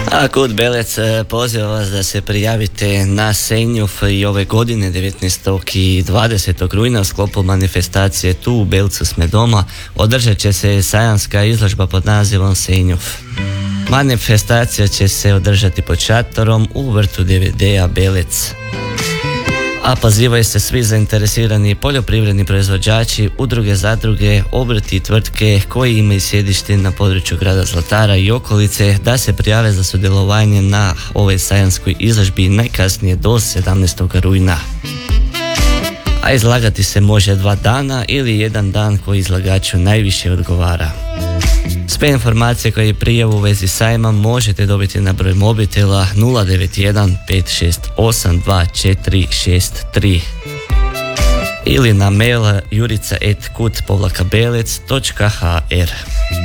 A Kud Belec poziva vas da se prijavite na Senjuf i ove godine 19. i 20. rujna u sklopu manifestacije tu u Belcu sme doma održat će se sajamska izložba pod nazivom Senjuf. Manifestacija će se održati pod šatorom u vrtu DVD-a Belec. A pozivaju se svi zainteresirani poljoprivredni proizvođači, udruge, zadruge, obrti i tvrtke koji imaju sjedište na području grada Zlatara i okolice da se prijave za sudjelovanje na ovoj sajamskoj izložbi najkasnije do 17. rujna. A izlagati se može 2 dana ili jedan dan koji izlagaču najviše odgovara. Sve informacije koje i prijavu u vezi sajma možete dobiti na broj mobitela 091 568 2463 ili na mail jurica@kut-belec.hr.